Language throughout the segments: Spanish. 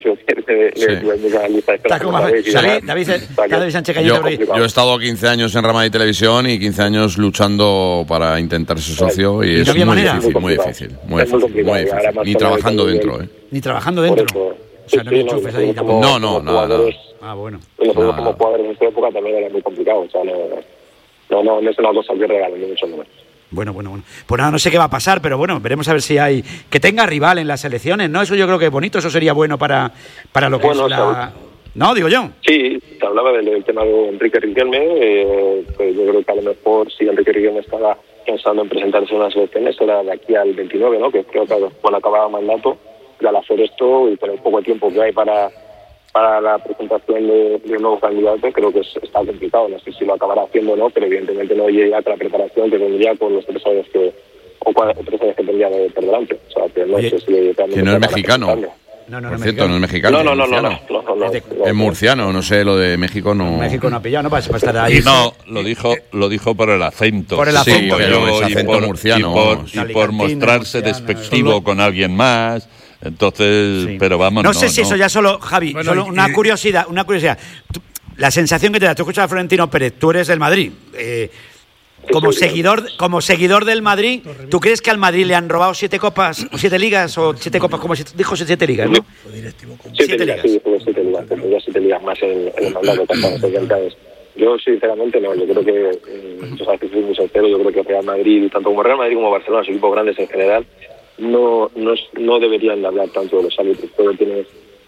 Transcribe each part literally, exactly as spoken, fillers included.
de, sí. de, de, de la lista de espera. David, David, David Sánchez Cañete. Yo, yo he estado quince años en Rama y Televisión y quince años luchando para intentar ser socio, y, y es no muy, manera. difícil, muy difícil, muy difícil, muy difícil, muy difícil. Ni trabajando dentro, ¿eh? Ni trabajando dentro. Eso, o sea, no sí, me enchufes ahí tampoco. No, no, nada, nada. Ah, bueno. Y nosotros nada. como jugadores en esta época también era muy complicado, o sea, no, no, no, no es una cosa que regalen, ni mucho menos. Bueno, bueno, bueno. Pues nada, no sé qué va a pasar, pero bueno, veremos a ver si hay... Que tenga rival en las elecciones, ¿no? Eso yo creo que es bonito, eso sería bueno para, para lo que bueno, es la... ¿No? Digo yo. Sí, se hablaba del, del tema de Enrique Riquelme, eh, pues yo creo que a lo mejor si Enrique Riquelme estaba pensando en presentarse en unas elecciones, era de aquí al veintinueve, ¿no? Que creo que cuando acababa el mandato, y al hacer esto y con el poco tiempo que hay para... para la presentación de, de un nuevo candidato, creo que es, está complicado. No sé si lo acabará haciendo o no, pero evidentemente no llega con la preparación que tendría con los tres años que, o cuatro, tres años que tendría de, por delante. O sea, que no Oye, sé si... Que no es mexicano. No, no, Por no, cierto, no es mexicano. No, no, no, es no, murciano. no, no, no, no, Es no, Es murciano, no sé, lo de México no... México no ha pillado, ¿no? Para, para estar ahí. Y no, lo dijo, lo dijo por el acento. Por el Sí, acento. pero Yo, es y acento por, murciano, y por, vamos. y por Alicantino, mostrarse murciano, despectivo solo- con alguien más. Entonces, Sí. pero vamos, no no, sé si no. eso ya solo, Javi, Bueno, solo y- una y- curiosidad, una curiosidad. Tú- la sensación que te da, tú escuchas a Florentino Pérez, tú eres del Madrid. Eh, como seguidor, como seguidor del Madrid, ¿tú crees que al Madrid le han robado siete copas, o siete ligas, o siete copas, como si- dijo siete ligas, ¿no? Siete, Siete ligas, ligas. sí, tuvo siete ligas, tendría siete ligas más en, en el mandato que hasta los setenta años. Yo, sinceramente, no. Yo creo que, eh, yo sabes que soy muy sincero, yo creo que Real Madrid, tanto como Real Madrid como Barcelona, los equipos grandes en general, no, no, no deberían de hablar tanto de los árbitros. Pero tienes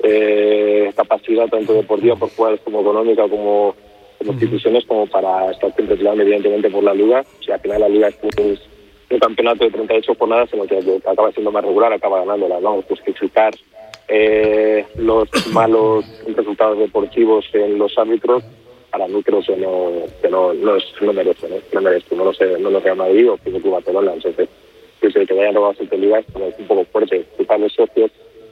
eh, capacidad tanto deportiva por jugadores como económica, como, como instituciones, como para estar siempre peleando, evidentemente, por la Liga. Si al final la Liga es un, un campeonato de treinta y ocho jornadas, en el que, que acaba siendo más regular, acaba ganándola, ¿no? Justificar eh, los malos resultados deportivos en los árbitros, para mí creo que no, que no, no, es, no merece, ¿no? No merece, no lo sé, no lo sé a Madrid o que Club Barcelona, entonces, que se te vayan robado siete ligas, como es un poco fuerte. Quizás los socios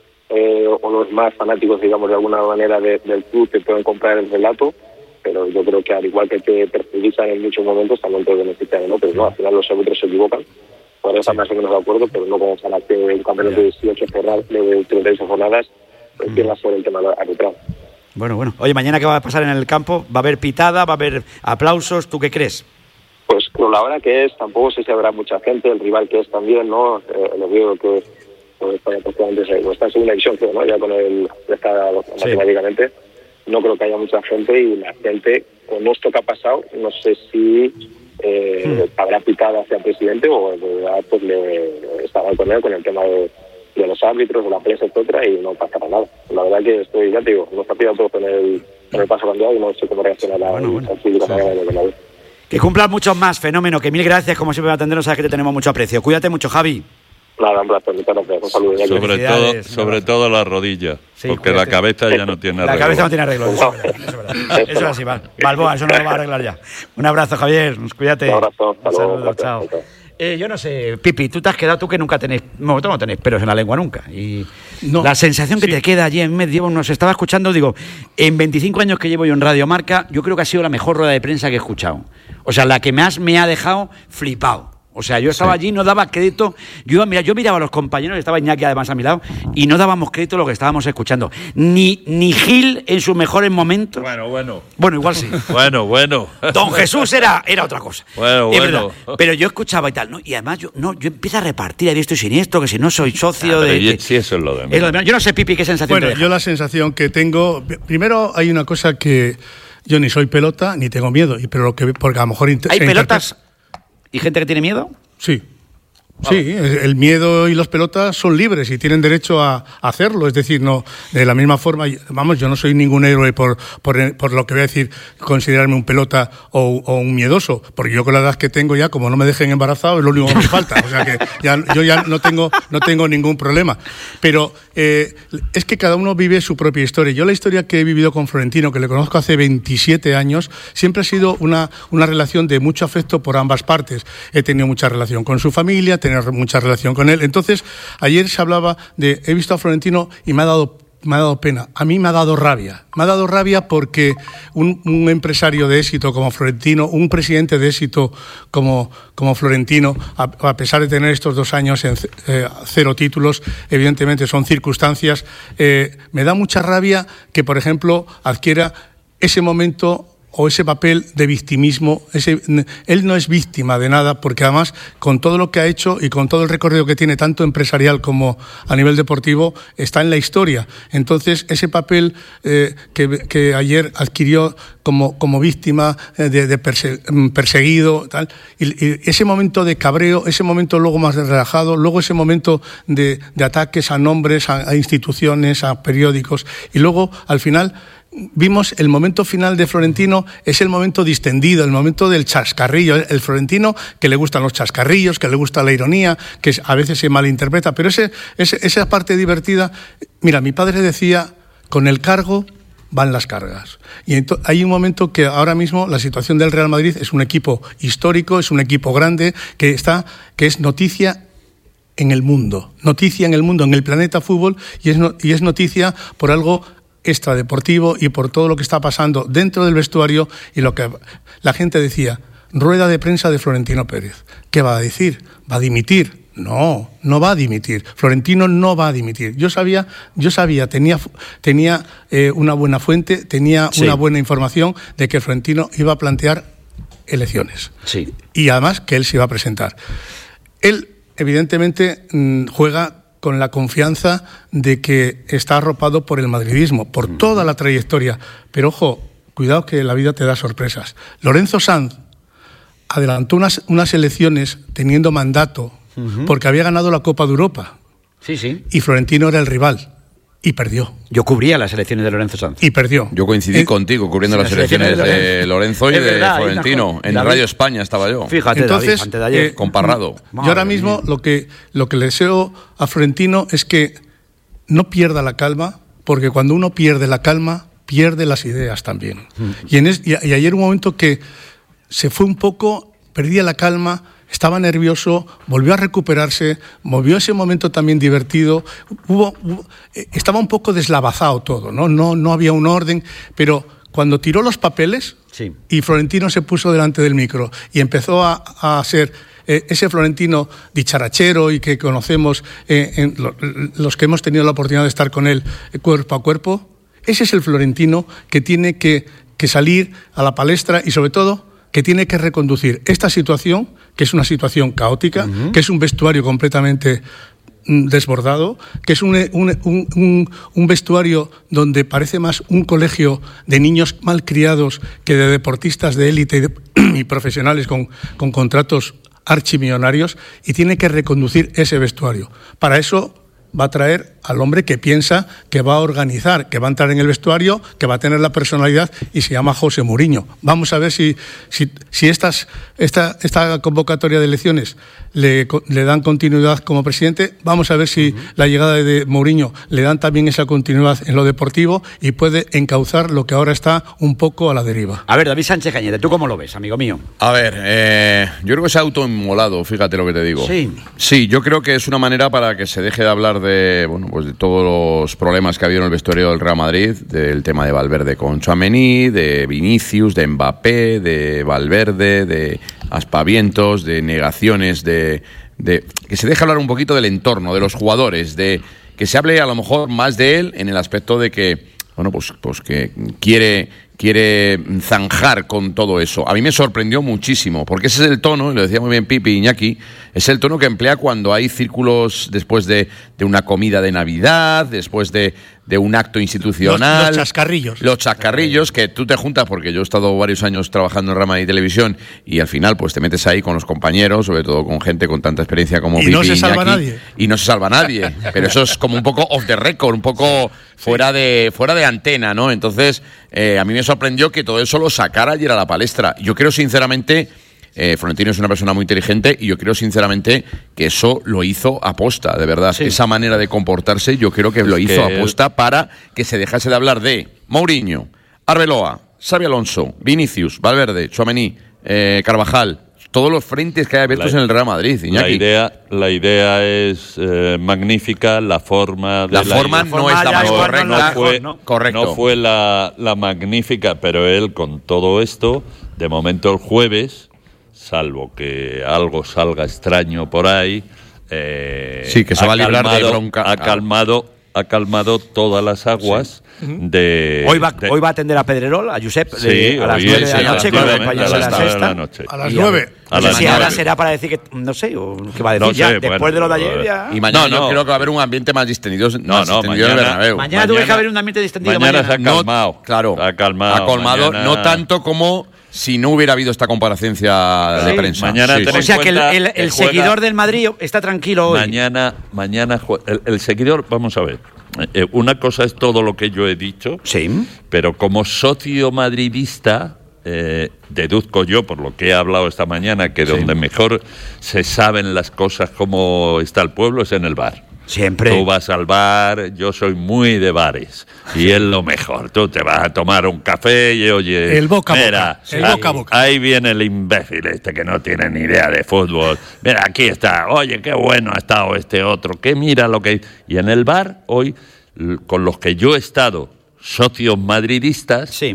eh, o los más fanáticos, digamos, de alguna manera de, del club te pueden comprar el relato, pero yo creo que al igual que te perjudican en muchos momentos, también te benefician, ¿no? Pero no, al final los árbitros se equivocan. Por eso más o menos de acuerdo, pero no como para que un campeonato de dieciocho jornadas, de treinta y ocho jornadas, pierda sobre el tema arbitral. Bueno, bueno. Oye, mañana ¿qué va a pasar en el campo? ¿Va a haber pitada? ¿Va a haber aplausos? ¿Tú qué crees? Pues con la hora que es, tampoco sé si habrá mucha gente, el rival que es también, ¿no? Eh, lo veo que pues, está prácticamente está en segunda división, creo, ¿no? Ya con el está Sí. matemáticamente. No creo que haya mucha gente y la gente, con esto que ha pasado, no sé si eh, hmm. habrá pitado hacia el presidente o de verdad pues le estará con él con el tema de, de los árbitros, de la prensa, etcétera, y no pasará nada. La verdad que estoy, ya te digo, no está pillado todo con el, con el paso cambiado y no sé cómo reaccionará bueno, bueno. al público Sí. de la vez. Que cumplan muchos más, fenómeno, que mil gracias, como siempre, por atendernos, sabes que te tenemos mucho aprecio. Cuídate mucho, Javi. Nada, un placer, muchas gracias. Un saludo. Sobre todo, Felicidades, sobre no. todo la rodilla, Sí, porque cuídate. la cabeza ya no tiene La arreglo. cabeza no tiene arreglo, eso es verdad. Eso es, verdad. Eso es así, Val. Balboa, eso no lo va a arreglar ya. Un abrazo, Javier, cuídate. Un abrazo, hasta Un luego, saludo, gracias, chao. chao. Eh, yo no sé, Pipi, tú te has quedado, tú que nunca tenés, no, tú no tenés pelos en la lengua nunca. Y No. la sensación que Sí. te queda allí en medio, nos estaba escuchando, digo, en veinticinco años que llevo yo en Radio Marca, yo creo que ha sido la mejor rueda de prensa que he escuchado. O sea, la que más me ha dejado flipado. O sea, yo estaba sí. allí, no daba crédito. Yo, mira, yo miraba a los compañeros, estaba Iñaki además a mi lado, y no dábamos crédito a lo que estábamos escuchando. Ni, ni Gil en sus mejores momentos. Bueno, bueno. Bueno, igual sí. Bueno, bueno. Don Jesús era, era otra cosa. Bueno, es bueno. verdad. Pero yo escuchaba y tal, ¿no? Y además yo, no, yo empiezo a repartir a diestro y siniestro, que si no soy socio Ah, de... y, que, sí, eso es lo de mí. es lo de menos. Yo no sé, Pipi, qué sensación Bueno, te deja. yo la sensación que tengo... Primero hay una cosa que yo ni soy pelota ni tengo miedo, y pero lo que porque a lo mejor... Inter- ¿Hay se pelotas y gente que tiene miedo? Sí. Sí, el miedo y los pelotas son libres y tienen derecho a hacerlo. Es decir, no de la misma forma, vamos, yo no soy ningún héroe por, por, por lo que voy a decir, considerarme un pelota o, o un miedoso, porque yo con la edad que tengo ya, como no me dejen embarazado, es lo único que me falta. O sea que ya, yo ya no tengo, no tengo ningún problema. Pero eh, es que cada uno vive su propia historia. Yo la historia que he vivido con Florentino, que le conozco hace veintisiete años, siempre ha sido una, una relación de mucho afecto por ambas partes. He tenido mucha relación con su familia, tener mucha relación con él. Entonces, ayer se hablaba de, he visto a Florentino y me ha dado me ha dado pena. A mí me ha dado rabia. Me ha dado rabia porque un, un empresario de éxito como Florentino, un presidente de éxito como, como Florentino, a, a pesar de tener estos dos años en eh, cero títulos, evidentemente son circunstancias, eh, me da mucha rabia que, por ejemplo, adquiera ese momento o ese papel de victimismo. Ese, él no es víctima de nada, porque además con todo lo que ha hecho y con todo el recorrido que tiene, tanto empresarial como a nivel deportivo, está en la historia. Entonces ese papel eh, que, que ayer adquirió como, como víctima eh, de, de perse, perseguido, tal, y, y ese momento de cabreo, ese momento luego más relajado, luego ese momento de, de ataques a nombres, a, a instituciones, a periódicos, y luego al final vimos el momento final de Florentino, es el momento distendido, el momento del chascarrillo, el Florentino que le gustan los chascarrillos, que le gusta la ironía, que a veces se malinterpreta, pero ese, ese, esa parte divertida, mira, mi padre decía, con el cargo van las cargas. Y ento- hay un momento que ahora mismo la situación del Real Madrid es un equipo histórico, es un equipo grande, que está, que es noticia en el mundo, noticia en el mundo, en el planeta fútbol, y es, no, y es noticia por algo extradeportivo y por todo lo que está pasando dentro del vestuario y lo que la gente decía, rueda de prensa de Florentino Pérez. ¿Qué va a decir? ¿Va a dimitir? No, no va a dimitir. Florentino no va a dimitir. Yo sabía, yo sabía, tenía, tenía eh, una buena fuente, tenía sí. una buena información de que Florentino iba a plantear elecciones. Sí. Y además que él se iba a presentar. Él, evidentemente, mmm, juega con la confianza de que está arropado por el madridismo, por toda la trayectoria. Pero ojo, cuidado que la vida te da sorpresas. Lorenzo Sanz adelantó unas, unas elecciones teniendo mandato, uh-huh. porque había ganado la Copa de Europa. Sí, sí. Y Florentino era el rival. Y perdió. Yo cubría las elecciones de Lorenzo Sanz. Y perdió. Yo coincidí eh, contigo cubriendo las, las elecciones de, de Lorenzo y de verdad, Florentino. En David. Radio España estaba yo. Fíjate, entonces, David, antes de ayer. Eh, con Parrado. Yo ahora mismo lo que, lo que le deseo a Florentino es que no pierda la calma, porque cuando uno pierde la calma, pierde las ideas también. Mm. Y, en es, y, y ayer un momento que se fue un poco, perdía la calma, estaba nervioso, volvió a recuperarse, volvió ese momento también divertido, hubo, hubo, estaba un poco deslavazado todo, ¿no? No, no había un orden, pero cuando tiró los papeles sí. y Florentino se puso delante del micro y empezó a, a ser eh, ese Florentino dicharachero y que conocemos eh, en lo, los que hemos tenido la oportunidad de estar con él eh, cuerpo a cuerpo, ese es el Florentino que tiene que, que salir a la palestra y sobre todo que tiene que reconducir esta situación, que es una situación caótica, uh-huh. que es un vestuario completamente mm, desbordado, que es un, un, un, un vestuario donde parece más un colegio de niños malcriados que de deportistas de élite y, de, y profesionales con, con contratos archimillonarios, y tiene que reconducir ese vestuario. Para eso va a traer al hombre que piensa, que va a organizar, que va a entrar en el vestuario, que va a tener la personalidad, y se llama José Mourinho. Vamos a ver si, si, si estas, esta, esta convocatoria de elecciones le, le dan continuidad como presidente. Vamos a ver si uh-huh. la llegada de Mourinho le dan también esa continuidad en lo deportivo y puede encauzar lo que ahora está un poco a la deriva. A ver, David Sánchez Cañete, ¿tú cómo lo ves, amigo mío? A ver, eh, yo creo que se ha autoinmolado, fíjate lo que te digo. Sí. Sí, yo creo que es una manera para que se deje de hablar de, bueno, pues de todos los problemas que ha habido en el vestuario del Real Madrid, del tema de Valverde con Tchouaméni, de Vinicius, de Mbappé, de Valverde, de aspavientos, de negaciones, de, de que se deje hablar un poquito del entorno, de los jugadores, de que se hable a lo mejor más de él en el aspecto de que, bueno, pues, pues que quiere... quiere zanjar con todo eso. A mí me sorprendió muchísimo, porque ese es el tono, y lo decía muy bien Pipi Iñaki, es el tono que emplea cuando hay círculos después de, de una comida de Navidad, después de, de un acto institucional. Los, los chascarrillos. Los chascarrillos, que tú te juntas, porque yo he estado varios años trabajando en Real Madrid Televisión, y al final pues te metes ahí con los compañeros, sobre todo con gente con tanta experiencia como y Pipi no se Iñaki, salva nadie. Y no se salva nadie. Pero eso es como un poco off the record, un poco fuera de, fuera de antena, ¿no? Entonces, eh, a mí me sorprendió que todo eso lo sacara ayer a la palestra. Yo creo sinceramente, eh, Florentino es una persona muy inteligente, y yo creo sinceramente que eso lo hizo aposta, de verdad. Sí. Esa manera de comportarse yo creo que lo es hizo que... aposta para que se dejase de hablar de Mourinho, Arbeloa, Xabi Alonso, Vinicius, Valverde, Tchouaméni, eh, Carvajal, todos los frentes que hay abiertos La- en el Real Madrid, Iñaki. La idea, la idea es eh, magnífica, la forma de La la forma idea- no es la ya más igual no correcta. es la no fue, ¿no? Correcto. no fue la, la magnífica, pero él con todo esto, de momento el jueves, salvo que algo salga extraño por ahí, eh, Sí, que se ha va a librar de calmado- bronca. Ha calmado, ha calmado todas las aguas de, Hoy va, de- hoy va a atender a Pedrerol, a Josep, Sí, de- a las hoy nueve es- de sí, la a noche, las con el nueve, compañero a de la las nueve de la sexta. noche. A las Y nueve. A No sé las si ahora nueve. será para decir que, no sé, o qué va a decir No ya, sé, después bueno, de lo de ayer eh, ya. Y mañana No, yo no. creo que va a haber un ambiente más distendido, No, más no, distendido en el mañana- Bernabéu. Mañana tuve que mañana- haber un ambiente distendido mañana mañana. se ha calmado. No, claro. Ha calmado. Ha colmado, Mañana- no tanto como si no hubiera habido esta comparecencia de Sí. prensa. Mañana Sí, ten sí. O sea que el, cuenta el- que el juega- seguidor del Madrid está tranquilo hoy. Mañana, mañana jue- el, el seguidor, vamos a ver. Eh, una cosa es todo lo que yo he dicho, Sí. pero como socio madridista, eh, deduzco yo, por lo que he hablado esta mañana, que donde mejor se saben las cosas, cómo está el pueblo, es en el bar. Siempre. Tú vas al bar, yo soy muy de bares, y es lo mejor. Tú te vas a tomar un café y oye... El boca a boca, mira, el ahí- boca a boca. Ahí viene el imbécil este que no tiene ni idea de fútbol. Mira, aquí está. Oye, qué bueno ha estado este otro. Que mira lo que... Y en el bar, hoy, l- con los que yo he estado, socios madridistas, Sí.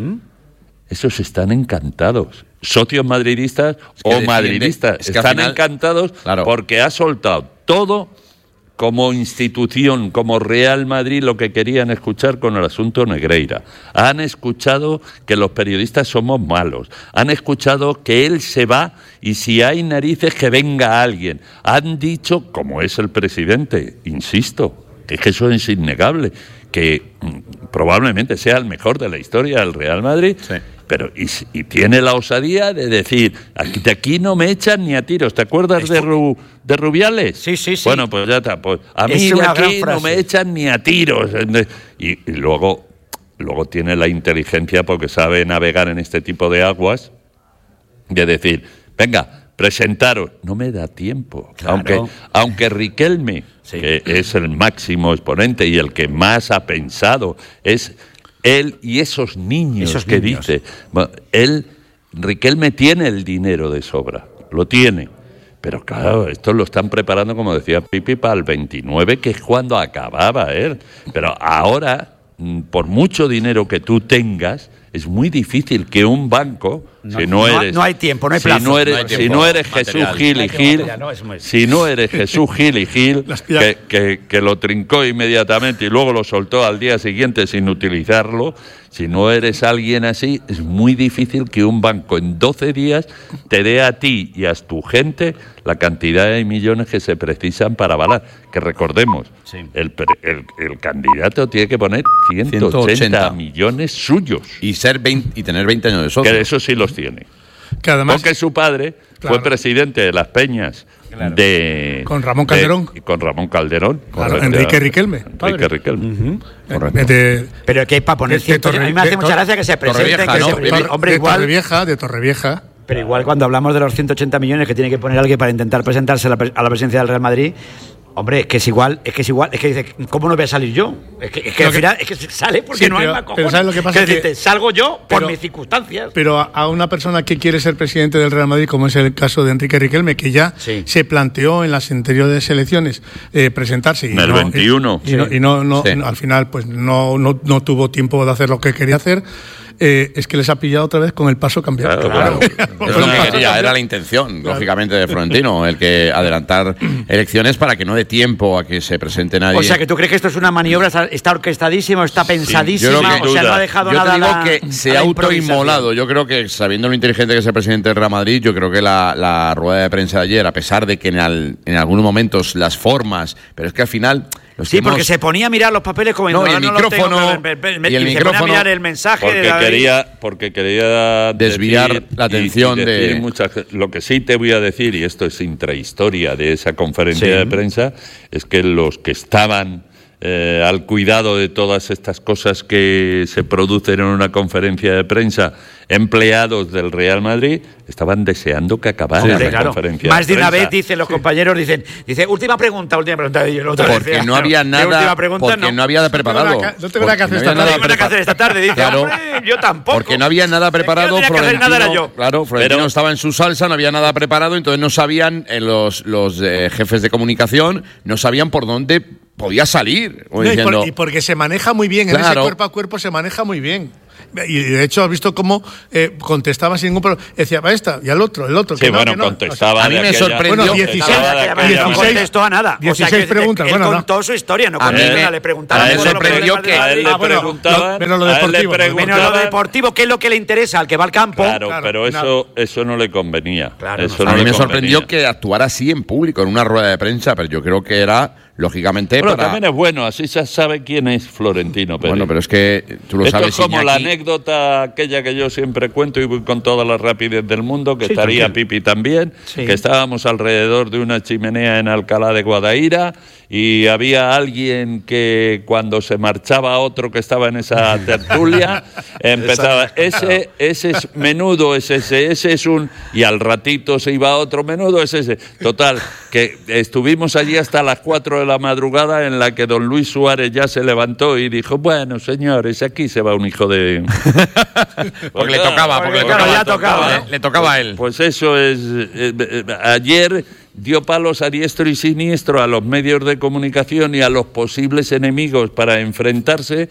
esos están encantados. Socios madridistas que o defiende- madridistas es que al están final- encantados Claro. porque ha soltado todo como institución, como Real Madrid, lo que querían escuchar con el asunto Negreira. Han escuchado que los periodistas somos malos. Han escuchado que él se va y si hay narices que venga alguien. Han dicho, como es el presidente, insisto, que es que eso es innegable, que mm, probablemente sea el mejor de la historia del Real Madrid, Sí. pero y, s- y tiene la osadía de decir, aquí, de aquí no me echan ni a tiros. ¿Te acuerdas de, Ru- de Rubiales? Sí, sí, sí. Bueno, pues ya está. Pues, a mí Es de una gran aquí no frase. me echan ni a tiros. Y, y luego, luego tiene la inteligencia, porque sabe navegar en este tipo de aguas, de decir, venga, presentaros. No me da tiempo. Claro. Aunque, aunque Riquelme, Sí. que es el máximo exponente y el que más ha pensado, es él y esos niños Esos que niños. dice. Bueno, él, Riquelme tiene el dinero de sobra, lo tiene. Pero claro, esto lo están preparando, como decía Pipi, para el veintinueve, que es cuando acababa él. Pero ahora, mm, por mucho dinero que tú tengas, es muy difícil que un banco, No, si no no- eres... no hay tiempo, no hay si plazo. no eres, No hay si tiempo no eres material. Jesús Gil No y hay tiempo Gil, material, no, es muy- si no eres Jesús Gil y Gil, Las pillas. que, que, que lo trincó inmediatamente y luego lo soltó al día siguiente sin utilizarlo, si no eres alguien así, es muy difícil que un banco en doce días te dé a ti y a tu gente la cantidad de millones que se precisan para avalar. Que recordemos, Sí. el, pre- el, el candidato tiene que poner ciento ciento ochenta ochenta millones suyos, Y, ser veinte, y tener veinte años de socio. que eso sí los tiene. Que además, Porque su padre Claro. fue presidente de las Peñas de Con Ramón de- Calderón. y con Ramón Calderón. Claro, Correcto. Enrique Riquelme, Enrique padre. Riquelme. eh, de, Pero que para poner De- de ciento- Torre- a mí me hace de mucha Torre- gracia que se presente, Torrevieja, que ¿no? se- Torre- hombre, de igual, Torrevieja, de Torrevieja. pero igual cuando hablamos de los ciento ochenta millones que tiene que poner alguien para intentar presentarse a la, pre- a la presidencia del Real Madrid, hombre, es que es igual, es que es igual, es que dice, ¿cómo no voy a salir yo? Es que, es que Lo al que- final es que sale porque Sí, no pero- hay más pero cojones. ¿sabes lo que pasa? Que Que- dice, salgo yo por pero- mis circunstancias. Pero a, a una persona que quiere ser presidente del Real Madrid, como es el caso de Enrique Riquelme, que ya Sí. se planteó en las anteriores elecciones eh, presentarse. Y En el no, veintiuno. Y, no, y no- no- Sí. no, al final, pues no, no, no tuvo tiempo de hacer lo que quería hacer. Eh, es que les ha pillado otra vez con el paso cambiado. Claro, claro. Es lo que quería, era la intención, lógicamente, de Florentino, el que adelantar elecciones para que no dé tiempo a que se presente nadie. O sea, que tú crees que esto es una maniobra, está- está orquestadísimo, está pensadísima, yo creo que- o sea, no ha duda. dejado Yo nada te digo a la- que a se la ha improvisación. autoinmolado. Yo creo que, sabiendo lo inteligente que es el presidente del Real Madrid, yo creo que la, la rueda de prensa de ayer, a pesar de que en, al- en algunos momentos las formas, pero es que al final... los Sí, que porque hemos- se ponía a mirar los papeles como No, y el "No, no los tengo, micrófono- pero- pero- y el se ponía micrófono- a mirar el mensaje de Porque David. quería, porque quería Desviar decir la y- atención y decir de- muchas- lo que sí te voy a decir, y esto es intrahistoria de esa conferencia Sí. de prensa, es que los que estaban eh, al cuidado de todas estas cosas que se producen en una conferencia de prensa, empleados del Real Madrid estaban deseando que acabara Sí, la claro. conferencia Más de de una prensa. vez dicen los compañeros, dicen, dice, última pregunta, última pregunta. Y yo, otra Porque vez, no claro, había de nada, última pregunta, porque no había preparado. No tengo nada que hacer Porque esta no había tarde. No nada tengo nada que hacer esta tarde, dice, Claro. hombre, yo tampoco. Porque no había nada preparado. El que no tenía que hacer nada era yo. Claro, Florentino Pero- estaba en su salsa, no había nada preparado, entonces no sabían, eh, los, los eh, jefes de comunicación, no sabían por dónde podía salir. O No, y, diciendo, por- y porque se maneja muy bien, en ese Claro. cuerpo a cuerpo se maneja muy bien. Y de hecho has visto cómo eh, contestaba sin ningún problema. Decía, va esta, y al otro, el otro. Sí, que no, bueno, que no. contestaba. A mí de me aquella- sorprendió- Bueno, contestaba dieciséis, de Que aquella no dieciséis, contestó a nada. dieciséis o sea, que preguntas, Él bueno, no. contó su historia, no A mí contestó me- nada. Le preguntaron a él por le los problemas sorprendió del que- A él le Ah, bueno, preguntaban, lo- pero lo a él le deportivo, ¿no? Menos lo preguntaban- deportivo, ¿qué es lo que le interesa al que va al campo? Claro, Claro, pero nada. eso, eso no le convenía. Claro, eso no. a no mí le me sorprendió convenía. que actuara así en público, en una rueda de prensa, pero yo creo que era, lógicamente, Bueno, para... también es bueno, así se sabe quién es Florentino Pérez. Bueno, pero es que tú lo Esto sabes, es como la Iñaki. anécdota aquella que yo siempre cuento y voy con toda la rapidez del mundo, que Sí, estaría tranquilo. Pipi también, Sí. que estábamos alrededor de una chimenea en Alcalá de Guadaira y había alguien que cuando se marchaba otro que estaba en esa tertulia, empezaba, ese, ese es menudo, es ese, ese es un... Y al ratito se iba otro menudo, es ese. Total, que estuvimos allí hasta las cuatro de la madrugada en la que don Luis Suárez ya se levantó y dijo, bueno, señores, aquí se va un hijo de... Porque le tocaba, porque le Claro, tocaba, ya tocaba, le- le tocaba a él. Pues eso es... eh, eh, ayer dio palos a diestro y siniestro a los medios de comunicación y a los posibles enemigos para enfrentarse.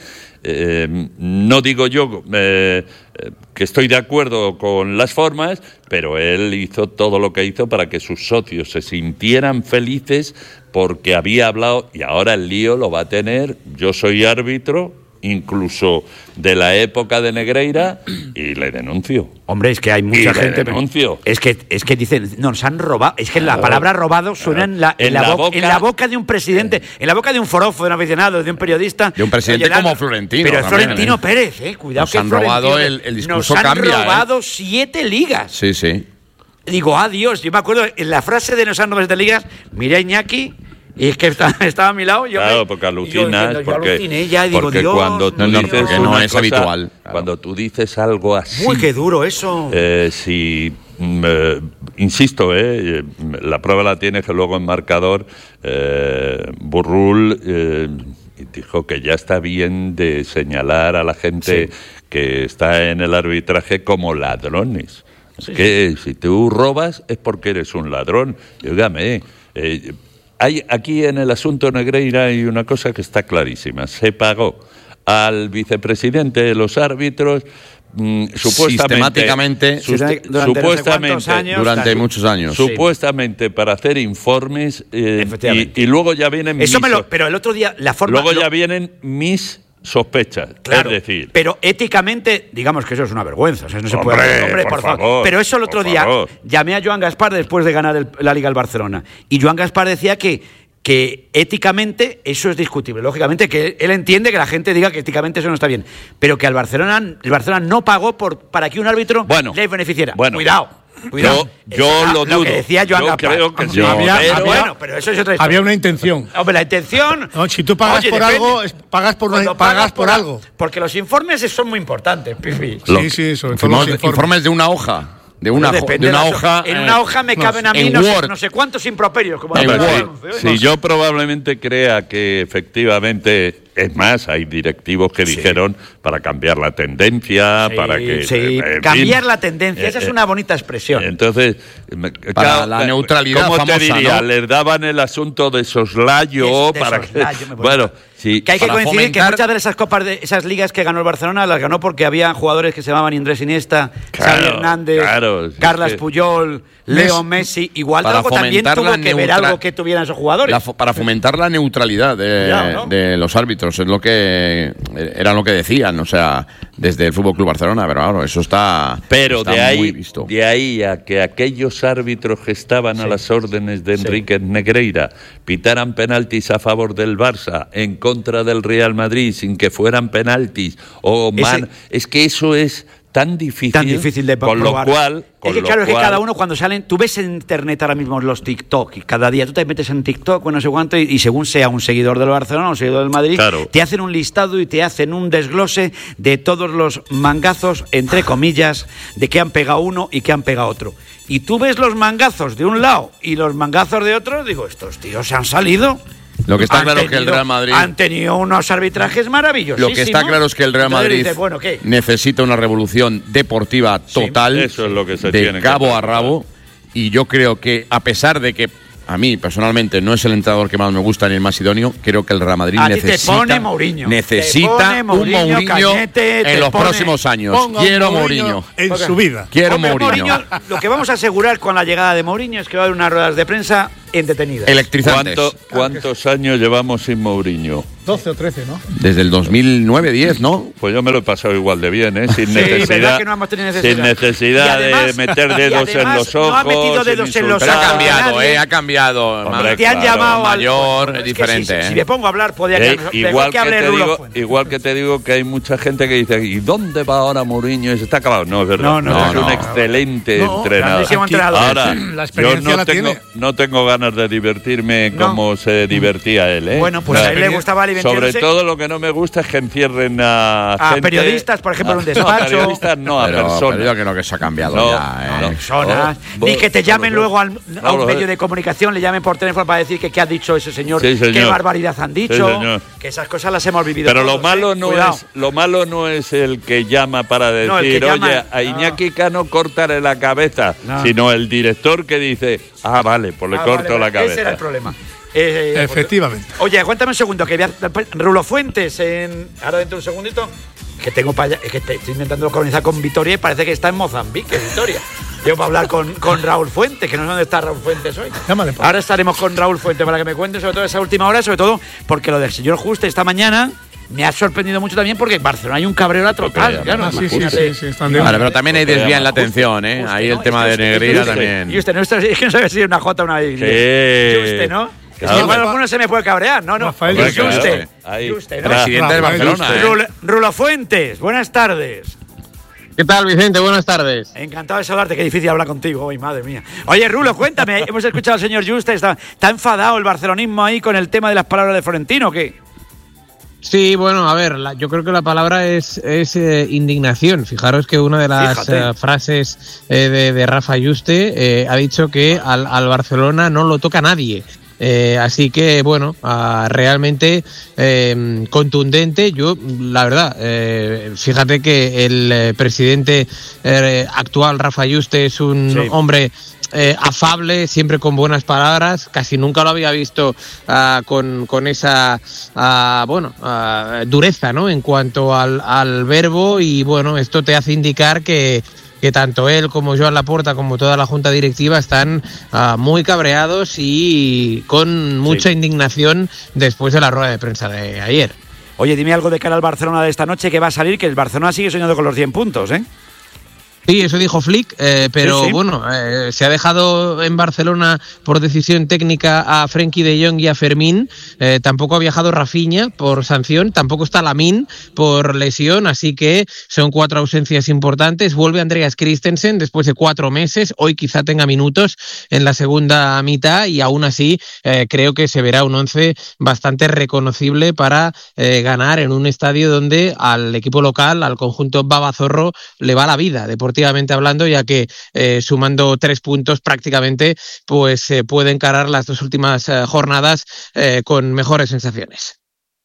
Eh, no digo yo eh, eh, que estoy de acuerdo con las formas, pero él hizo todo lo que hizo para que sus socios se sintieran felices porque había hablado, y ahora el lío lo va a tener. Yo soy árbitro, incluso de la época de Negreira, y le denuncio. Hombre, es que hay Y mucha le gente. denuncio. Es que, es que dicen, nos han robado. Es que la palabra robado suena en la, en En la, la bo- boca- en la boca de un presidente, en la boca de un forofo, de un aficionado, de un periodista. De un presidente Oye, la- como Florentino Pero es también, Florentino ¿eh? Pérez, eh. Cuidado Nos que han robado Florentino- el- el discurso Nos han cambia, ¿eh? robado siete ligas. Sí, sí. Digo, adiós. Yo me acuerdo en la frase de nos han robado siete ligas, miré a Iñaki. Y es que estaba, estaba a mi lado. Yo Claro, me- porque y yo alucinas, diciendo, yo porque, aluciné ya y digo, porque Dios cuando tú No, no, dices porque no una es cosa- habitual, claro. Cuando tú dices algo así, Uy, qué duro eso. eh, si mm, eh, insisto, eh, la prueba la tiene que luego en marcador eh, Burrul eh, dijo que ya está bien de señalar a la gente que está en el arbitraje como ladrones. Es que si tú robas es porque eres un ladrón. Y, óigame, eh, hay aquí en el asunto Negreira hay una cosa que está clarísima. Se pagó al vicepresidente de los árbitros mm, supuestamente Sistemáticamente. sus- Durante no sé cuántos supuestamente años, Durante tal. muchos años. supuestamente para hacer informes eh, Efectivamente. y, y luego ya vienen Eso mis me lo, so- pero el otro día la forma luego lo- ya vienen mis sospechas. Claro, es decir, pero éticamente, digamos que eso es una vergüenza. O sea, no se Hombre, puede. Hombre, por por, favor. favor, Pero eso el otro por día favor. llamé a Joan Gaspar después de ganar el- la Liga al Barcelona. Y Joan Gaspar decía que, que éticamente eso es discutible. Lógicamente que él entiende que la gente diga que éticamente eso no está bien. Pero que al Barcelona, el Barcelona no pagó por, para que un árbitro Bueno, le beneficiara. bueno. Cuidado. Cuidado. Yo- yo Eso era lo Lo que dudo. decía Joan Yo Gaspar. creo que sí, No, había- pero, había- bueno, pero eso es otra historia. Había una intención. Hombre, la intención. No, si tú pagas Oye, por depende. algo, es- pagas por, una- Cuando pagas por a- algo. Porque los informes son muy importantes, Pipi. Lo- Sí, sí, sobre todo informes, los informes. informes de una hoja. De una, Bueno, jo- depende de una de las- hoja. En eh, una hoja me no, caben a mí en no sé, Word. no sé cuántos improperios. Como En la Word. anuncio, ¿eh? si yo probablemente crea que efectivamente, es más, hay directivos que dijeron para cambiar la tendencia, Sí, para que... sí, en fin. cambiar la tendencia, esa Eh, es una bonita expresión. Entonces, me- Para la eh, neutralidad ¿cómo famosa, te diría? ¿no? Les daban el asunto de soslayo De- de para soslayo, que... me Bueno, sí. Que hay que para coincidir que fomentar- muchas de esas copas de esas ligas que ganó el Barcelona las ganó porque había jugadores que se llamaban Andrés Iniesta, Claro, Xavi Hernández, claro, si Carlas es que- Puyol, Leo Messi. Igual Para algo también fomentar tuvo la que ver neutra- algo que tuvieran esos jugadores. La fo- para fomentar la neutralidad de, Cuidado, ¿no? de los árbitros, es lo que era lo que decían, o sea, desde el Fútbol Club Barcelona, pero claro, eso está, Pero está de muy ahí, visto. de ahí a que aquellos árbitros que estaban a las órdenes de Enrique Negreira pitaran penaltis a favor del Barça en contra del Real Madrid sin que fueran penaltis o Ese- man, es que eso es tan difícil, tan difícil de con probar. lo cual... Con es que lo claro, cual, es que cada uno cuando salen, tú ves en internet ahora mismo los TikTok y cada día tú te metes en TikTok, bueno, no sé cuánto, y, y según sea un seguidor del Barcelona o un seguidor del Madrid, claro. te hacen un listado y te hacen un desglose de todos los mangazos, entre comillas, de que han pegado uno y que han pegado otro. Y tú ves los mangazos de un lado y los mangazos de otro, digo, estos tíos se han salido. Lo que está Han claro es tenido, que el Real Madrid... Han tenido unos arbitrajes maravillosos. Lo que está claro es que el Real Madrid dices, bueno, ¿qué? necesita una revolución deportiva total, sí, eso es lo que se de tiene cabo que a rabo, y yo creo que, a pesar de que a mí, personalmente, no es el entrenador que más me gusta ni el más idóneo, creo que el Real Madrid a necesita, ti te pone Mourinho. necesita Te pone Mourinho, un Mourinho Cañete, en te los pone- próximos años. Ponga Quiero un Mourinho Mourinho. en Porque- su vida. Quiero Hombre, Mourinho. Lo que vamos a asegurar con la llegada de Mourinho es que va a haber unas ruedas de prensa entretenidas. Electrizantes. ¿Cuánto- ¿Cuántos años llevamos sin Mourinho? doce o trece, ¿no? Desde el dos mil nueve diez, ¿no? Pues yo me lo he pasado igual de bien, ¿eh? Sin Sí, necesidad, verdad que no hemos tenido necesidad. sin necesidad Y además- de meter y dedos en además los ojos. no ha metido dedos sin en los Pero ha ojos. insultar. cambiado, nadie. ¿eh? Ha cambiado. Hombre, Y te han claro, llamado al- mayor, Bueno, es que diferente, si, ¿eh? si me pongo a hablar, podría Eh, quedar- igual, mejor que hable te Rulo digo, Fuentes. igual que te digo que hay mucha gente que dice, ¿y dónde va ahora Mourinho? Y se está acabado. No, es verdad. No, no, es no, un no. excelente No, entrenador. grandísimo Aquí- entrenador. Ahora, La yo experiencia no la tengo, tiene. no tengo ganas de divertirme No. como se divertía él, ¿eh? Bueno, pues No. a él le gustaba Sobre alimentarse todo lo que no me gusta es que encierren a, a gente- periodistas, por ejemplo, en un a- despacho. No, a periodistas no, a pero, personas. pero yo creo que se ha cambiado No, ya, ¿eh? no. personas, Oh, ni que te oh, llamen oh, luego al, a un oh, medio oh. de comunicación, le llamen por teléfono para decir que qué ha dicho ese señor, Sí, señor. qué barbaridad han dicho, Sí, señor. que esas cosas las hemos vivido Pero lo todos, malo ¿eh? no Cuidado. es lo malo no es el que llama para decir, No, el que llama- oye, a Iñaki Cano córtale la cabeza, No. sino el director que dice, ah, vale, pues le Ah, corto vale, la vale, cabeza. Ese era el problema. Eh, eh, Efectivamente. Oye, aguántame un segundo, que voy a, Rulo Fuentes, en, ahora dentro de un segundito, que tengo para allá, es que te- estoy intentando colonizar con Vitoria y parece que está en Mozambique, Vitoria. Yo para hablar con, con Raúl Fuentes, que no sé dónde está Raúl Fuentes hoy. Llámale, pa. Ahora estaremos con Raúl Fuentes para que me cuente sobre todo esa última hora, sobre todo porque lo del señor Juste esta mañana me ha sorprendido mucho también porque en Barcelona hay un cabreo total. Claro, Ah, sí, sí, imagínate. sí, sí, están de- Vale, pero también ahí desvían la Justo, atención, ¿eh? justo, Ahí ¿no? el tema de Este es- Negreira este- también. Y usted no, esto es que no sabe si es una J o una Y. Sí. Juste, ¿no? Es que Claro. igual alguno se me puede cabrear. No, no. Rafael Es Claro, Juste. ahí. Juste, ¿no? Presidente de Rafael Barcelona, Juste. ¿eh? Rulo, Rulo Fuentes, buenas tardes. ¿Qué tal, Vicente? Buenas tardes. Encantado de saludarte, qué difícil hablar contigo hoy, madre mía. Oye, Rulo, cuéntame, hemos escuchado al señor Juste, está, está enfadado el barcelonismo ahí con el tema de las palabras de Florentino, ¿o qué? Sí, bueno, a ver, la- yo creo que la palabra es, es eh, indignación. Fijaros que una de las Fíjate. eh, frases eh, de, de Rafa Juste eh, ha dicho que al, al Barcelona no lo toca nadie. Eh, así que, bueno, ah, realmente eh, contundente. Yo, la verdad, eh, fíjate que el eh, presidente eh, actual, Rafa Juste, es un Sí. hombre eh, afable, siempre con buenas palabras. Casi nunca lo había visto ah, con, con esa ah, bueno ah, dureza, ¿no? En cuanto al, al verbo, y bueno, esto te hace indicar que que tanto él como Joan Laporta como toda la junta directiva están ah, muy cabreados y con mucha indignación después de la rueda de prensa de ayer. Oye, dime algo de cara al Barcelona de esta noche que va a salir, que el Barcelona sigue soñando con los cien puntos, ¿eh? Sí, eso dijo Flick, eh, pero Sí, sí. bueno, eh, se ha dejado en Barcelona por decisión técnica a Frenkie de Jong y a Fermín. Eh, tampoco ha viajado Rafinha por sanción, tampoco está Lamine por lesión, así que son cuatro ausencias importantes. Vuelve Andreas Christensen después de cuatro meses, hoy quizá tenga minutos en la segunda mitad, y aún así eh, creo que se verá un once bastante reconocible para eh, ganar en un estadio donde al equipo local, al conjunto babazorro, le va la vida, deportivamente hablando, ya que eh, sumando tres puntos prácticamente pues se eh, puede encarar las dos últimas eh, jornadas eh, con mejores sensaciones.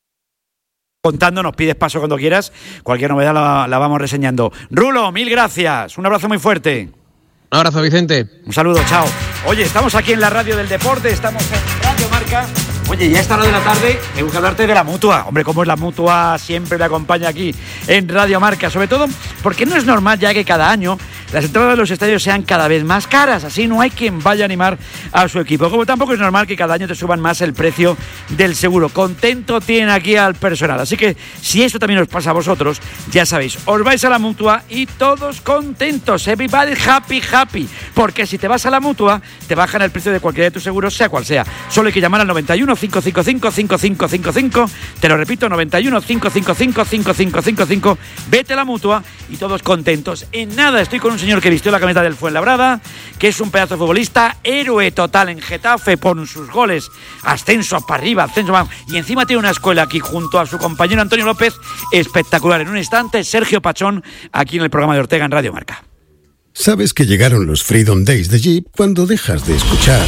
Contando, nos pides paso cuando quieras, cualquier novedad la, la vamos reseñando. Rulo, mil gracias, un abrazo muy fuerte. Un abrazo, Vicente. Un saludo, chao. Oye, estamos aquí en la radio del deporte, estamos en Radio Marca. Oye, ya a esta hora de la tarde me gusta hablarte de la Mutua. Hombre, como es la Mutua, siempre me acompaña aquí en Radio Marca. Sobre todo porque no es normal ya que cada año las entradas de los estadios sean cada vez más caras. Así no hay quien vaya a animar a su equipo. Como tampoco es normal que cada año te suban más el precio del seguro. Contento tienen aquí al personal. Así que si esto también os pasa a vosotros, ya sabéis, os vais a la Mutua y todos contentos. Everybody happy, happy. Porque si te vas a la Mutua, te bajan el precio de cualquiera de tus seguros, sea cual sea. Solo hay que llamar al noventa y uno, cinco cinco cinco, cinco cinco cinco cinco. Te lo repito, noventa y uno, cinco cinco cinco, cinco cinco cinco cinco. Vete a la Mutua y todos contentos. En nada estoy con un señor que vistió la camiseta del Fuenlabrada, que es un pedazo de futbolista, héroe total en Getafe por sus goles, ascenso para arriba, ascenso para... y encima tiene una escuela aquí junto a su compañero Antonio López, espectacular. En un instante, Sergio Pachón, aquí en el programa de Ortega en Radio Marca. Sabes que llegaron los Freedom Days de Jeep cuando dejas de escuchar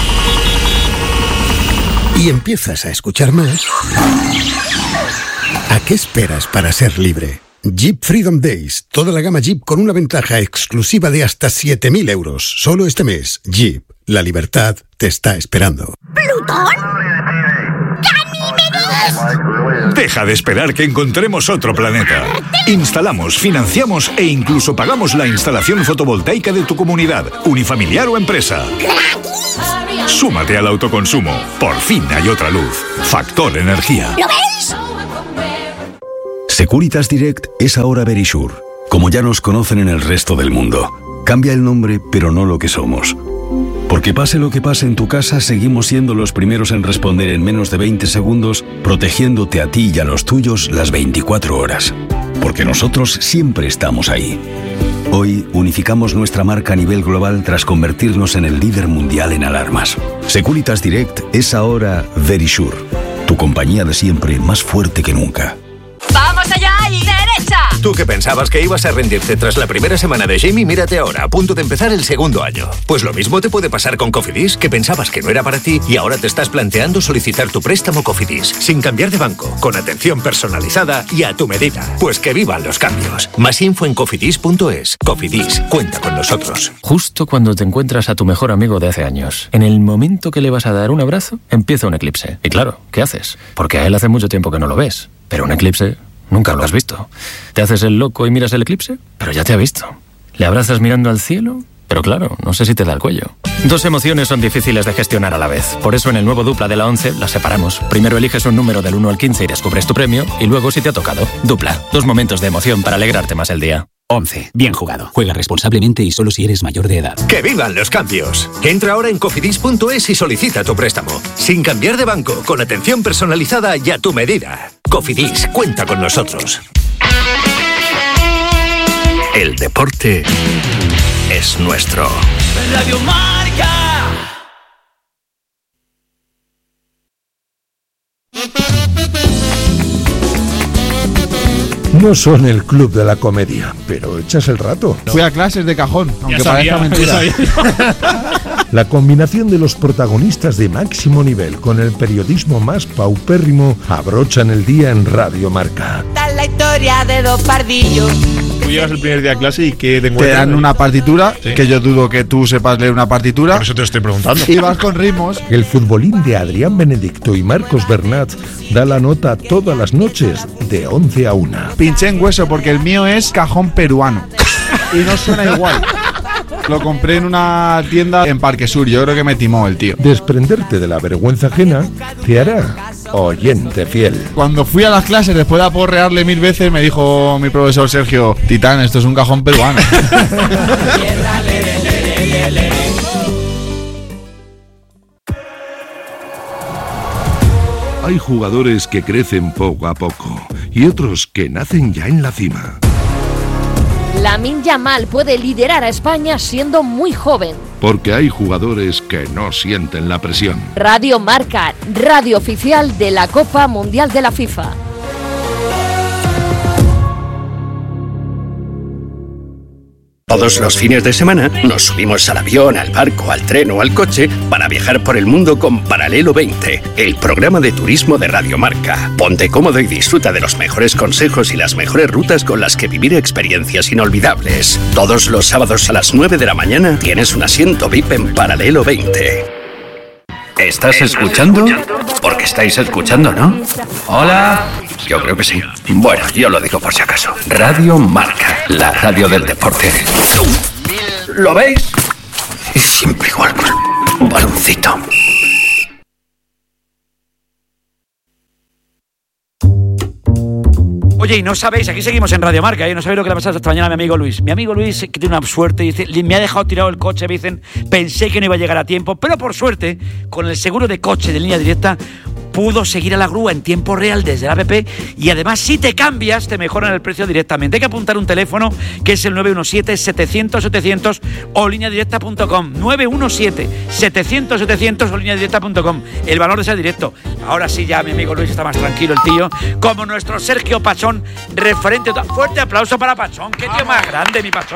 y empiezas a escuchar más. ¿A qué esperas para ser libre? Jeep Freedom Days, toda la gama Jeep con una ventaja exclusiva de hasta siete mil euros. Solo este mes, Jeep, la libertad te está esperando. ¿Plutón? ¡Ganímedes! Deja de esperar que encontremos otro planeta. Instalamos, financiamos e incluso pagamos la instalación fotovoltaica de tu comunidad, unifamiliar o empresa. ¡Gratis! Súmate al autoconsumo. Por fin hay otra luz. Factor Energía. ¿Lo veis? Securitas Direct es ahora Verisure, como ya nos conocen en el resto del mundo. Cambia el nombre, pero no lo que somos. Porque pase lo que pase en tu casa, seguimos siendo los primeros en responder en menos de veinte segundos, protegiéndote a ti y a los tuyos las veinticuatro horas. Porque nosotros siempre estamos ahí. Hoy unificamos nuestra marca a nivel global tras convertirnos en el líder mundial en alarmas. Securitas Direct es ahora Verisure, tu compañía de siempre más fuerte que nunca. ¡Vamos allá y derecha! Tú que pensabas que ibas a rendirte tras la primera semana de Jamie, mírate ahora, a punto de empezar el segundo año. Pues lo mismo te puede pasar con Cofidis, que pensabas que no era para ti y ahora te estás planteando solicitar tu préstamo Cofidis, sin cambiar de banco, con atención personalizada y a tu medida. Pues que vivan los cambios. Más info en cofidis punto es. Cofidis, cuenta con nosotros. Justo cuando te encuentras a tu mejor amigo de hace años, en el momento que le vas a dar un abrazo, empieza un eclipse. Y claro, ¿qué haces? Porque a él hace mucho tiempo que no lo ves. Pero un eclipse nunca lo has visto. ¿Te haces el loco y miras el eclipse? Pero ya te ha visto. ¿Le abrazas mirando al cielo? Pero claro, no sé si te da el cuello. Dos emociones son difíciles de gestionar a la vez. Por eso en el nuevo Dupla de la once las separamos. Primero eliges un número del uno al quince y descubres tu premio. Y luego si te ha tocado. Dupla. Dos momentos de emoción para alegrarte más el día. once. Bien jugado. Juega responsablemente y solo si eres mayor de edad. ¡Que vivan los cambios! Entra ahora en cofidis punto es y solicita tu préstamo. Sin cambiar de banco, con atención personalizada y a tu medida. Cofidis, cuenta con nosotros. El deporte es nuestro. Radio Marca. No son el club de la comedia, pero echas el rato. Fui a clases de cajón, aunque sabía, parezca mentira. La combinación de los protagonistas de máximo nivel con el periodismo más paupérrimo abrochan el día en Radio Marca. Esta es la historia de dos pardillos. Tú llegas el primer día a clase y que te, te dan una partitura, sí. Que yo dudo que tú sepas leer una partitura. Por eso te lo estoy preguntando. Y vas con ritmos. El futbolín de Adrián Benedicto y Marcos Bernat da la nota todas las noches de once a una. Pinché en hueso porque el mío es cajón peruano y no suena igual. Lo compré en una tienda en Parque Sur. Yo creo que me timó el tío. Desprenderte de la vergüenza ajena te hará oyente fiel. Cuando fui a las clases, después de aporrearle mil veces, me dijo mi profesor Sergio: Titán, esto es un cajón peruano. Hay jugadores que crecen poco a poco y otros que nacen ya en la cima. Lamine Yamal puede liderar a España siendo muy joven. Porque hay jugadores que no sienten la presión. Radio Marca, radio oficial de la Copa Mundial de la FIFA. Todos los fines de semana nos subimos al avión, al barco, al tren o al coche para viajar por el mundo con Paralelo veinte, el programa de turismo de Radio Marca. Ponte cómodo y disfruta de los mejores consejos y las mejores rutas con las que vivir experiencias inolvidables. Todos los sábados a las nueve de la mañana tienes un asiento V I P en Paralelo veinte. ¿Estás escuchando? Porque estáis escuchando, ¿no? Hola. Yo creo que sí. Bueno, yo lo digo por si acaso. Radio Marca, la radio del deporte. ¿Lo veis? Y siempre igual con un baloncito. Oye, y no sabéis, aquí seguimos en Radio Marca, ¿eh? No sabéis lo que le ha pasado esta mañana a mi amigo Luis. Mi amigo Luis, que tiene una suerte, dice, me ha dejado tirado el coche, me dicen, pensé que no iba a llegar a tiempo, pero por suerte, con el seguro de coche de Línea Directa, pudo seguir a la grúa en tiempo real desde la app y además si te cambias te mejoran el precio directamente. Hay que apuntar un teléfono que es el nueve uno siete, setecientos, setecientos o línea directa punto com. nueve uno siete, setecientos, setecientos o línea directa punto com. El valor de ser directo. Ahora sí ya mi amigo Luis está más tranquilo el tío, como nuestro Sergio Pachón, referente. Fuerte aplauso para Pachón, qué tío más grande mi Pachón.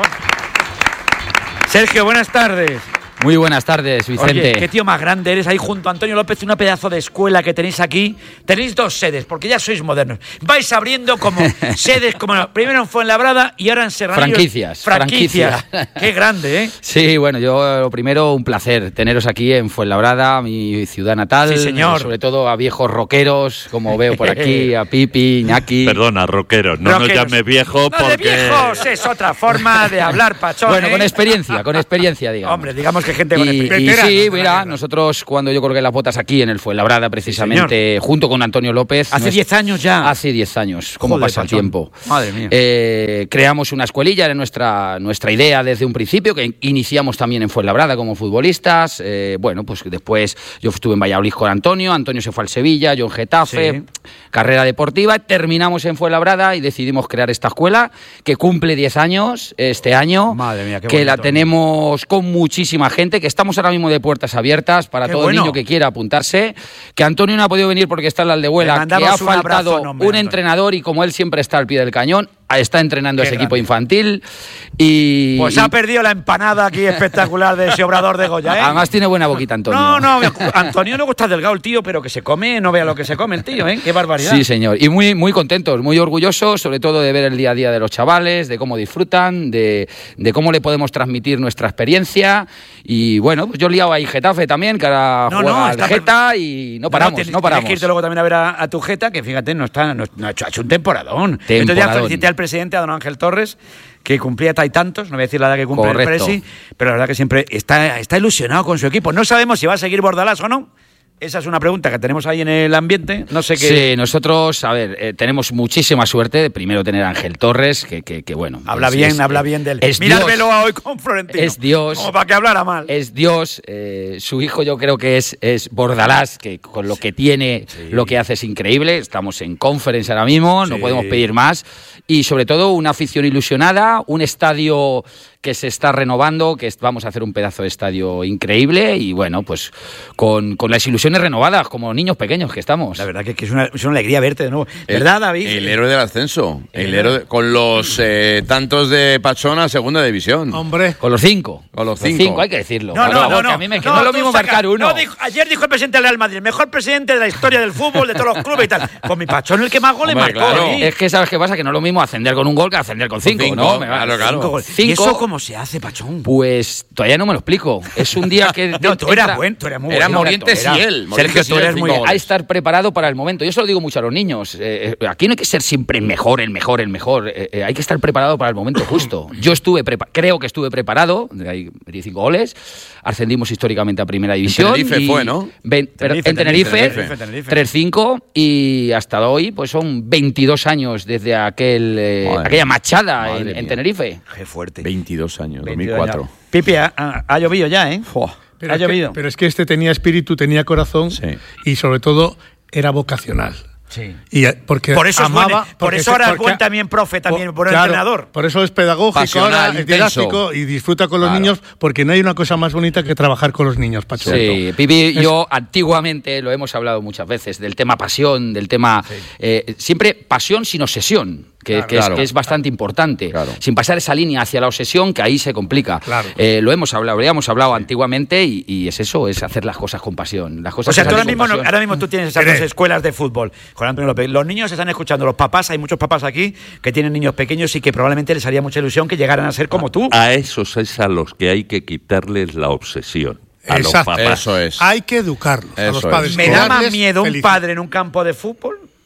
Sergio, buenas tardes. Muy buenas tardes, Vicente. Oye, qué tío más grande eres ahí junto a Antonio López, una pedazo de escuela que tenéis aquí. Tenéis dos sedes, porque ya sois modernos. Vais abriendo como sedes, como primero en Fuenlabrada y ahora en Serranillos. Franquicias. Franquicias. Franquicias. Qué grande, ¿eh? Sí, bueno, yo lo primero, un placer teneros aquí en Fuenlabrada, mi ciudad natal. Sí, señor. Sobre todo a viejos rockeros, como veo por aquí, a Pipi, Iñaki. Perdona, rockeros, no Rockeros. nos llame viejo No, porque... de viejos es otra forma de hablar, Pachón. Bueno, ¿eh? con experiencia, con experiencia, digamos. Hombre, digamos que gente con Y, experiencia. y sí, Veteranos, mira, veteranos. nosotros cuando yo colgué las botas aquí en el Fuenlabrada, precisamente, Sí, junto con Antonio López. Hace diez años ya. Hace diez años, cómo Joder, pasa el Pachón. tiempo. Madre mía. Eh, creamos una escuelilla, era nuestra, nuestra idea desde un principio, que iniciamos también en Fuenlabrada como futbolistas. Eh, bueno, pues después yo estuve en Valladolid con Antonio, Antonio se fue al Sevilla, yo en Getafe, Sí. carrera deportiva. Terminamos en Fuenlabrada y decidimos crear esta escuela que cumple diez años este año. Madre mía, qué que la bonito. tenemos con muchísima gente, que estamos ahora mismo de puertas abiertas para Qué todo bueno. niño que quiera apuntarse, que Antonio no ha podido venir porque está en la Le Aldehuela, que mandamos ha un abrazo faltado enorme, un Antonio. entrenador y como él siempre está al pie del cañón, está entrenando a Qué ese grande. equipo infantil y... Pues y ha perdido la empanada aquí espectacular de ese obrador de Goya, ¿eh? además tiene buena boquita Antonio. No, no, Antonio luego está delgado el tío, pero que se come, no vea lo que se come el tío, ¿eh? Qué barbaridad. Sí, señor. Y muy, muy contentos, muy orgullosos, sobre todo de ver el día a día de los chavales, de cómo disfrutan, de, de cómo le podemos transmitir nuestra experiencia. Y bueno, pues yo he liado ahí Getafe también, que ahora No, juega no, al está Geta y no paramos, no, tienes, paramos. Tienes que irte luego también a ver a, a tu Geta, que fíjate, no está, no, no ha, hecho, ha hecho un temporadón. Temporadón. Entonces ya felicité al presidente, a don Ángel Torres, que cumplía ta y tantos, no voy a decir la edad que cumple Correcto. el presi, pero la verdad que siempre está, está ilusionado con su equipo. No sabemos si va a seguir Bordalás o no. Esa es una pregunta que tenemos ahí en el ambiente. No sé qué. Sí, nosotros, a ver, eh, tenemos muchísima suerte de primero tener a Ángel Torres, que, que, que bueno. Habla es- bien, es- habla bien de él. es Míralo Dios. hoy con Florentino. Es Dios. Como para que hablara mal. Es Dios. eh, su hijo yo creo que es, es Bordalás, que con lo que tiene, lo que hace es increíble. Estamos en conference ahora mismo, no Sí. podemos pedir más. Y sobre todo una afición ilusionada, un estadio que se está renovando, que es- vamos a hacer un pedazo de estadio increíble y bueno, pues con, con las ilusiones renovadas, como niños pequeños que estamos. La verdad que, que es, una, es una alegría verte de nuevo. ¿Verdad, David? El héroe del ascenso. El héroe de- con los eh, tantos de Pachón a segunda división. Hombre. Con los cinco. Con los Los cinco. cinco, hay que decirlo. No, no, Claro, no, porque no. a mí me que no es lo tú mismo saca- marcar uno. no, dijo- ayer dijo el presidente del Real Madrid, el mejor presidente de la historia del fútbol, de todos los clubes y tal. Con mi Pachón el que más goles Hombre, marcó. claro. ¿eh? Es que sabes qué pasa, que no es lo mismo ascender con un gol que ascender con cinco, cinco, ¿no? Me va- claro, claro. Cinco goles. Cinco. ¿Y eso cómo se hace, Pachón? Pues todavía no me lo explico. Es un día que... No, tú eras buen, tú eras muy Era bueno. Morientes Era- y él. Sergio, Morientes tú y él, eres cinco muy- goles. Hay que estar preparado para el momento. Yo se lo digo mucho a los niños. Eh, eh, aquí no hay que ser siempre el mejor, el mejor, el mejor. Eh, eh, hay que estar preparado para el momento justo. Yo estuve, prepa- creo que estuve preparado. Hay veinticinco goles. Ascendimos históricamente a Primera División. Tenerife y fue, ¿no? ven- pero Tenerife, en Tenerife, Tenerife, Tenerife. tres cinco y hasta hoy pues son veintidós años desde aquel, eh, Madre aquella mía. machada Madre en, en mía. Tenerife. Qué fuerte. veintidós años, dos mil veintidós cuatro. años. Pipi, ha, ha- ha llovido ya, ¿eh? Pero ha es, que, llovido. pero es que este tenía espíritu, tenía corazón Sí. y sobre todo era vocacional. Sí. Y eh, porque Por eso es amaba, buen- por porque eso se- ahora es porque- buen también profe, también buen claro, entrenador. Por eso es pedagógico, Pasional, ahora es intenso. didáctico y disfruta con los Claro. niños porque no hay una cosa más bonita que trabajar con los niños, Pacho. Sí, Pipi y yo antiguamente lo hemos hablado muchas veces, del tema pasión, del tema... eh, siempre pasión sin obsesión, que, Claro, que es, claro. que es bastante importante. Claro. Sin pasar esa línea hacia la obsesión, que ahí se complica. Claro. Eh, lo hemos hablado, lo habíamos hablado antiguamente y, y es eso, es hacer las cosas con pasión. Las cosas O sea, se tú ahora hacen mismo, con no- pasión. ahora mismo tú tienes esas dos escuelas de fútbol. Juan Antonio López. Los niños están escuchando, los papás, hay muchos papás aquí que tienen niños pequeños y que probablemente les haría mucha ilusión que llegaran a ser como tú. A esos es a los que hay que quitarles la obsesión. A Exacto. los papás. Eso es. Hay que educarlos a los Eso padres. es. Me da más darles miedo un felicidad. padre en un campo de fútbol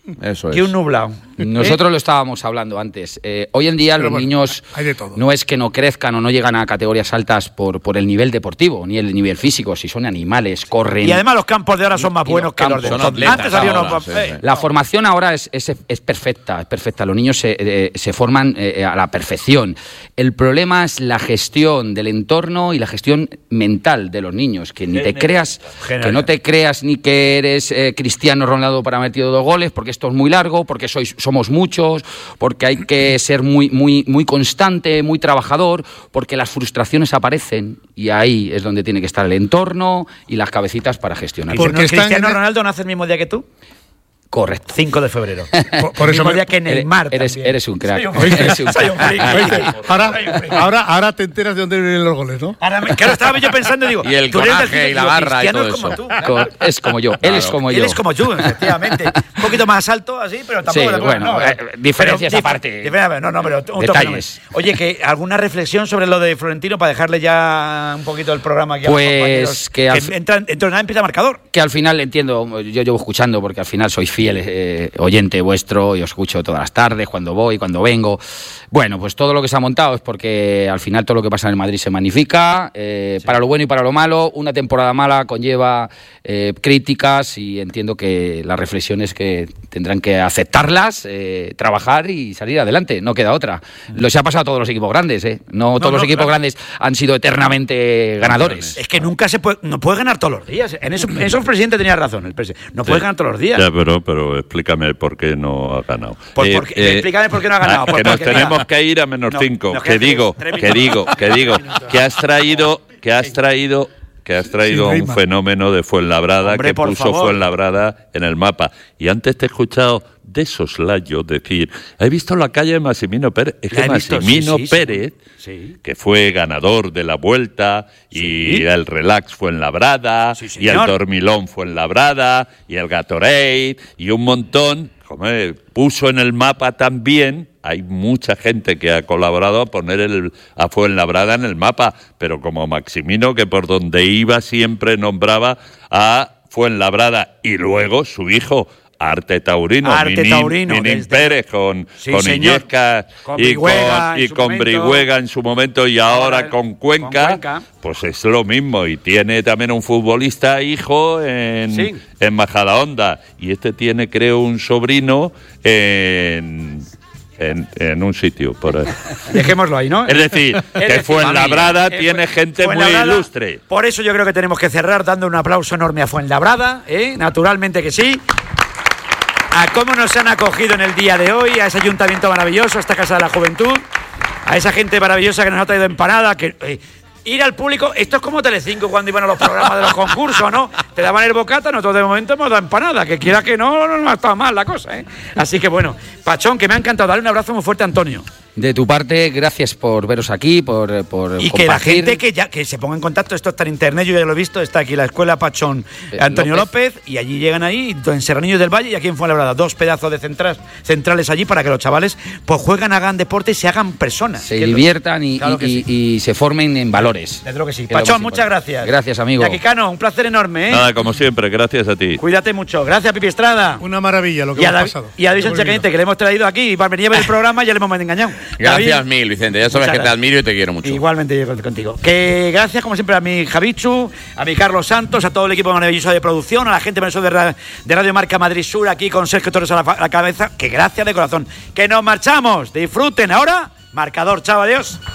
Eso es. Que un nublado. Nosotros lo estábamos hablando antes. Eh, hoy en día Pero los bueno, niños hay de todo. no es que no crezcan o no llegan a categorías altas por, por el nivel deportivo, ni el nivel físico, si son animales, corren. Y además los campos de ahora son más Y buenos los que los campos de son entonces. atletas Antes había ahora, unos... sí, eh, sí. La formación ahora es, es, es perfecta, es perfecta. Los niños se, eh, se forman eh, a la perfección. El problema es la gestión del entorno y la gestión mental de los niños, que ni te creas, que no te creas ni que eres eh, Cristiano Ronaldo para haber metido dos goles, porque esto es muy largo, porque sois, somos muchos, porque hay que ser muy, muy, muy constante, muy trabajador, porque las frustraciones aparecen y ahí es donde tiene que estar el entorno y las cabecitas para gestionar. Porque Cristiano Ronaldo nace el mismo día que tú. Correcto. cinco de febrero. Por, por el eso mismo me- día que Neymar Eres, también. eres un crack. Soy un friki, Eres un soy un crack. friki. Oíste, ahora, ahora, ahora te enteras de dónde vienen los goles, ¿no? Ahora me, claro, estaba yo pensando, digo, Y el tú eres del coraje Cid- y la digo, barra y Cristiano todo es como eso. tú. Co- Es como yo. Él es como yo. Él es como tú, efectivamente. Un poquito más alto, así, pero tampoco... Sí, tampoco- bueno, no, eh, pero- diferencias pero- aparte. diferencias- no, no, pero un toque, Detalles. no. Oye, que alguna reflexión sobre lo de Florentino para dejarle ya un poquito el programa aquí a Pues los compañeros. que al- entra, dentro de nada empieza marcador. Que al final entiendo, yo llevo escuchando porque al final soy fiel eh, oyente vuestro y os escucho todas las tardes, cuando voy, cuando vengo. Bueno, pues todo lo que se ha montado es porque al final todo lo que pasa en el Madrid se magnifica, eh, para lo bueno y para lo malo. Una temporada mala conlleva eh, críticas y entiendo que las reflexiones que tendrán que aceptarlas, eh, trabajar y salir adelante, no queda otra. Lo se ha pasado a todos los equipos grandes, ¿eh? No, todos no, los equipos claro. grandes han sido eternamente ganadores. Es que nunca se puede, no puede ganar todos los días. En eso, en eso el presidente tenía razón. El presidente. No puede Sí. ganar todos los días. Ya, pero, pero explícame por qué no ha ganado. Pues porque- explícame por qué no ha ganado. ah, Pues que nos porque, tenemos mira, que ir a menos no, cinco. nos que quedan digo, tres- tres que minutos. digo, que digo, que has traído, que has traído, que has traído Sí, un Neymar. fenómeno de Fuenlabrada Hombre, que por puso favor. Fuenlabrada en el mapa. Y antes te he escuchado de soslayo decir, he visto la calle de Massimino Pérez. Es La que he visto, Massimino sí, sí, Pérez, sí. que fue ganador de la Vuelta, y Sí. el Relax Fuenlabrada, Sí, y el señor. Dormilón Fuenlabrada, y el Gatorade, y un montón, joder, puso en el mapa también. Hay mucha gente que ha colaborado a poner el, a Fuenlabrada en el mapa, pero como Maximino, que por donde iba siempre nombraba a Fuenlabrada, y luego su hijo, Arte Taurino, Arte Minin, Taurino, Minin desde- Pérez, con, Sí, con señor. Illescas Con y Brihuega con, en y su con momento. Brihuega en su momento, y ahora Ahora con Cuenca, con Cuenca. pues es lo mismo. Y tiene también un futbolista hijo en, Sí. en Majadahonda, y este tiene, creo, un sobrino en, en, en un sitio por ahí. Dejémoslo ahí, ¿no? Es decir, Es que decir, Fuenlabrada familia. tiene Eh, gente muy Fuenlabrada, ilustre. Por eso yo creo que tenemos que cerrar dando un aplauso enorme a Fuenlabrada, ¿eh? Naturalmente que sí. A cómo nos han acogido en el día de hoy, a ese ayuntamiento maravilloso, a esta Casa de la Juventud, a esa gente maravillosa que nos ha traído empanada, que... eh, ir al público, esto es como Telecinco cuando iban a los programas de los concursos, ¿no? Te daban el bocata, nosotros de momento hemos dado empanada, que quiera que no, no, no ha estado mal la cosa, ¿eh? Así que bueno, Pachón, que me ha encantado, darle un abrazo muy fuerte a Antonio. De tu parte, gracias por veros aquí, por, por Y que la compartir. gente que ya que se ponga en contacto, esto está en internet, yo ya lo he visto, está aquí la Escuela Pachón Eh, Antonio López. López. y allí llegan ahí, en Serranillos del Valle y aquí en Fuenlabrada, dos pedazos de centras, centrales allí para que los chavales pues jueguen, hagan deporte y se hagan personas. Se Que es lo- diviertan y, Claro que y- sí. y se formen en valores. Desde luego que sí. Que es lo Pachón, más muchas importante. gracias. Gracias, amigo. Y aquí, Cano, un placer enorme, ¿eh? Nada, como siempre, gracias a ti. Cuídate mucho. Gracias, Pipi Estrada. Una maravilla lo que Y a, hemos David, pasado. y a David Qué Sánchez bonito. Cañete, que le hemos traído aquí para venir a ver el programa y ya le hemos engañado. Gracias David, mil, Vicente. Ya sabes muchas que te gracias. admiro y te quiero mucho. Igualmente yo contigo. Que gracias, como siempre, a mi Javichu, a mi Carlos Santos, a todo el equipo maravilloso de producción, a la gente maravillosa de, Ra- de Radio Marca Madrid Sur, aquí con Sergio Torres a la, fa- a la cabeza. Que gracias de corazón. Que nos marchamos. Disfruten ahora. Marcador, chao, adiós.